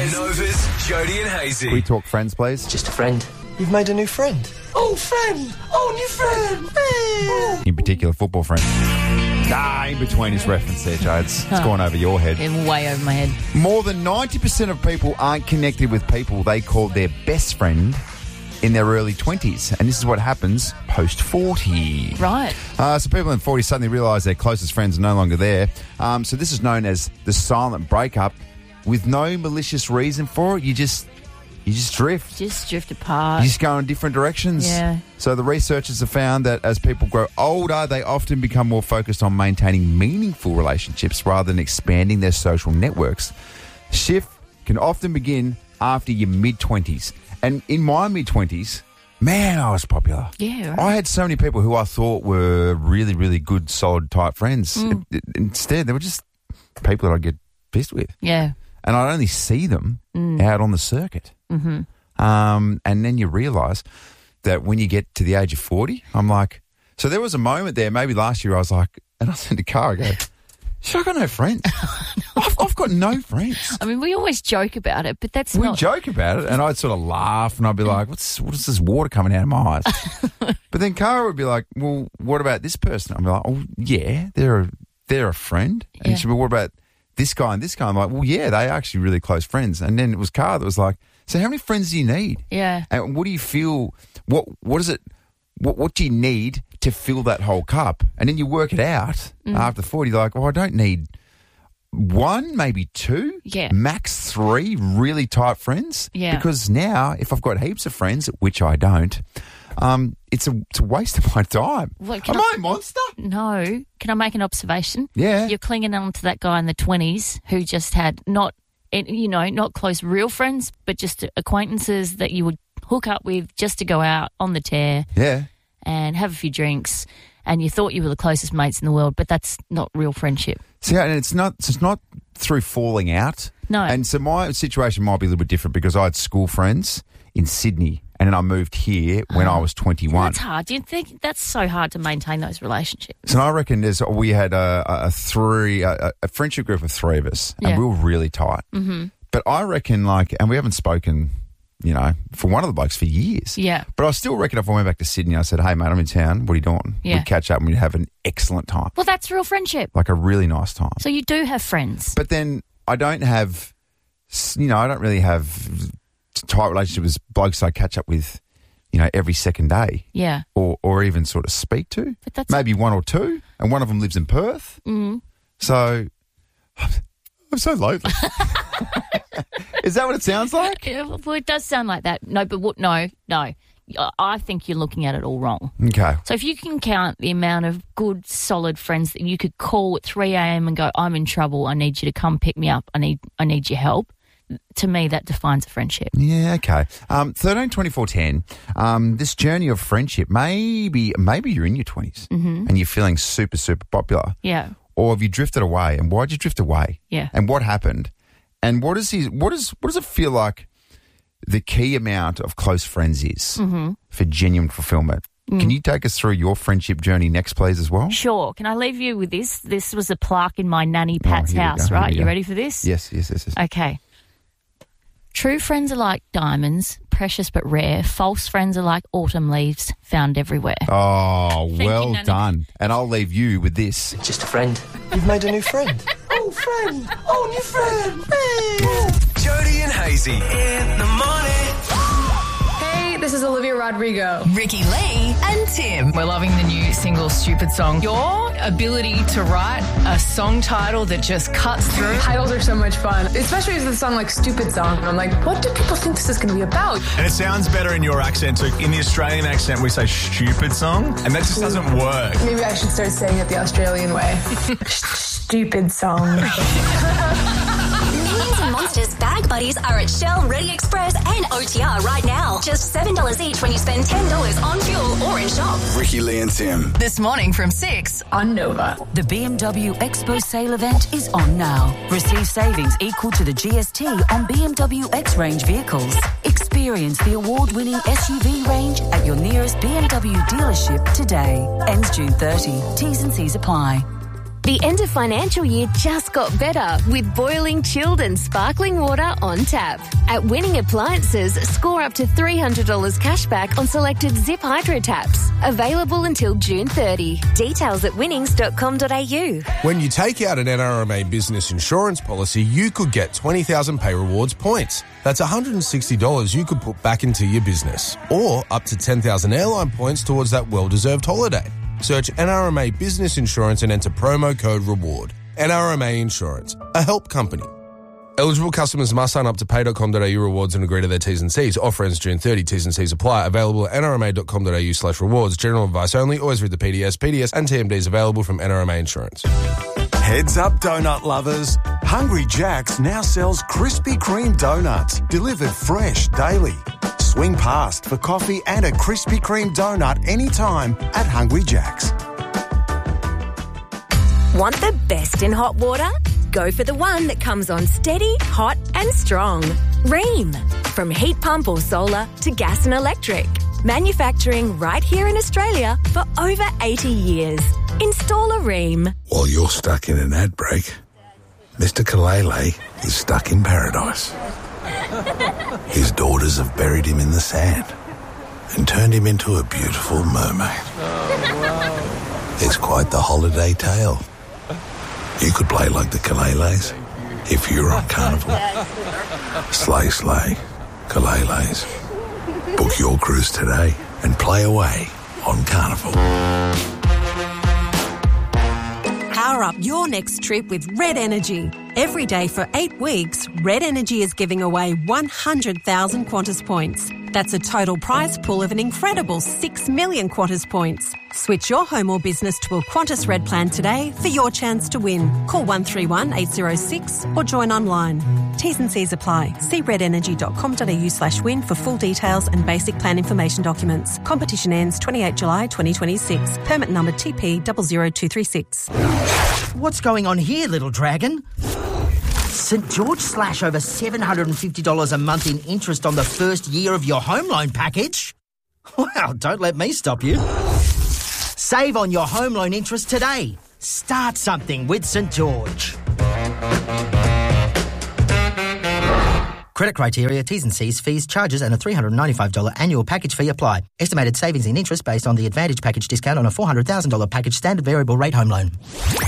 Nova's Jody and Hazy. Can we talk friends, please? Just a friend. You've made a new friend. Oh, friend! Oh, new friend! In particular, football friends. In between his reference there, Joe. It's gone over your head. Way over my head. More than 90% of people aren't connected with people they call their best friend in their early 20s. And this is what happens post-40. Right. So people in 40 suddenly realise their closest friends are no longer there. So this is known as the silent breakup. With no malicious reason for it, you just drift. Just drift apart. You just go in different directions. Yeah. So the researchers have found that as people grow older, they often become more focused on maintaining meaningful relationships rather than expanding their social networks. Shift can often begin after your mid-20s. And in my mid-20s, man, I was popular. Yeah, right. I had so many people who I thought were really, really good, solid type friends. Instead, they were just people that I'd get pissed with. Yeah. And I'd only see them out on the circuit. Mm-hmm. And then you realise that when you get to the age of 40, I'm like, so there was a moment there, maybe last year I was like, and I said to Cara, I go, I've got no friends. I've got no friends. I mean, we always joke about it, but that's We not... joke about it, and I'd sort of laugh, and I'd be like, what is this water coming out of my eyes? But then Cara would be like, well, what about this person? I'd be like, oh, yeah, they're a friend. And she'd be, what about this guy and this guy? I'm like, well, yeah, they're actually really close friends. And then it was Cara that was like, so how many friends do you need? Yeah. And what do you feel, what is it, what do you need to fill that whole cup? And then you work it out after 40, you're like, well, I don't need one, maybe two, max three really tight friends. Yeah. Because now, if I've got heaps of friends, which I don't, it's a waste of my time. Well, Am I a monster? No. Can I make an observation? Yeah. You're clinging on to that guy in the 20s who just had not close real friends, but just acquaintances that you would hook up with just to go out on the tear. Yeah. And have a few drinks, and you thought you were the closest mates in the world, but that's not real friendship. See, and it's not through falling out. No. And so my situation might be a little bit different because I had school friends in Sydney, and then I moved here when I was 21. That's hard. Do you think that's so hard to maintain those relationships? So I reckon we had a friendship group of three of us, and we were really tight. Mm-hmm. But I reckon, and we haven't spoken, for one of the blokes for years. Yeah. But I still reckon if I went back to Sydney, I said, hey, mate, I'm in town. What are you doing? Yeah. We'd catch up and we'd have an excellent time. Well, that's real friendship. Like a really nice time. So you do have friends. But then I don't have, I don't really have tight relationships with blokes I catch up with, every second day. Yeah. Or even sort of speak to. But that's maybe one or two, and one of them lives in Perth. Mm. So I'm so lonely. Is that what it sounds like? Well, it does sound like that. No, but no. I think you're looking at it all wrong. Okay. So if you can count the amount of good, solid friends that you could call at 3 a.m. and go, I'm in trouble, I need you to come pick me up, I need your help, to me that defines a friendship. Yeah, okay. 13, 24, 10, this journey of friendship, maybe you're in your 20s and you're feeling super, super popular. Yeah. Or have you drifted away? And why'd you drift away? Yeah. And what happened? And what does it feel like the key amount of close friends is for genuine fulfillment? Can you take us through your friendship journey next, please, as well? Sure. Can I leave you with this? This was a plaque in my nanny Pat's house, right? You ready for this? Yes. Okay. True friends are like diamonds, precious but rare. False friends are like autumn leaves, found everywhere. Oh, well Nanny. done. And I'll leave you with this. Just a friend. You've made a new friend. Oh, friend. Oh, new friend. Jody and Hazy in the morning. Hey, this is Olivia Rodrigo. Ricky Lee and Tim. We're loving the new single Stupid Song. Your ability to write a song title that just cuts through. Titles are so much fun, especially with the song like Stupid Song. I'm like, what do people think this is going to be about? And it sounds better in your accent too. In the Australian accent, we say stupid song, and that just doesn't work. Maybe I should start saying it the Australian way. Stupid Song. Millions of Monsters bag buddies are at Shell, Ready Express and OTR right now. Just $7 each when you spend $10 on fuel or in shop. Ricky Lee and Tim. This morning from 6 On Nova. The BMW Expo sale event is on now. Receive savings equal to the GST on BMW X-Range vehicles. Experience the award-winning SUV range at your nearest BMW dealership today. Ends June 30. T's and C's apply. The end of financial year just got better with boiling, chilled and sparkling water on tap. At Winning Appliances, score up to $300 cashback on selected Zip Hydro taps. Available until June 30. Details at winnings.com.au. When you take out an NRMA business insurance policy, you could get 20,000 Pay Rewards points. That's $160 you could put back into your business. Or up to 10,000 airline points towards that well-deserved holiday. Search NRMA Business Insurance and enter promo code REWARD. NRMA Insurance, a help company. Eligible customers must sign up to pay.com.au rewards and agree to their T's and C's. Offer ends June 30. T's and C's apply. Available at nrma.com.au/rewards. General advice only. Always read the PDS. PDS and TMDs available from NRMA Insurance. Heads up, donut lovers. Hungry Jack's now sells Krispy Kreme donuts, delivered fresh daily. Swing past for coffee and a Krispy Kreme donut anytime at Hungry Jack's. Want the best in hot water? Go for the one that comes on steady, hot and strong. Rheem. From heat pump or solar to gas and electric. Manufacturing right here in Australia for over 80 years. Install a Rheem. While you're stuck in an ad break, Mr. Kalele is stuck in paradise. His daughters have buried him in the sand and turned him into a beautiful mermaid. It's quite the holiday tale. You could play like the Kaleles if you're on Carnival. Slay, slay, Kaleles. Book your cruise today and play away on Carnival. Power up your next trip with Red Energy. Every day for 8 weeks, Red Energy is giving away 100,000 Qantas points. That's a total prize pool of an incredible 6 million Qantas points. Switch your home or business to a Qantas Red plan today for your chance to win. Call 131 806 or join online. T's and C's apply. See redenergy.com.au/win for full details and basic plan information documents. Competition ends 28 July 2026. Permit number TP 00236. What's going on here, little dragon? St George slash over $750 a month in interest on the first year of your home loan package? Well, don't let me stop you. Save on your home loan interest today. Start something with St George. Credit criteria, T's and C's, fees, charges and a $395 annual package fee apply. Estimated savings in interest based on the Advantage package discount on a $400,000 package standard variable rate home loan.